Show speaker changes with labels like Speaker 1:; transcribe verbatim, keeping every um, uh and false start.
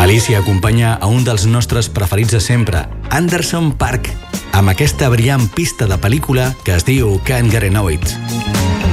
Speaker 1: Alicia acompanya a un dels nostres preferits de sempre, Anderson .Paak, amb aquesta brillant pista de pel·lícula que es diu Can't Get Enough It.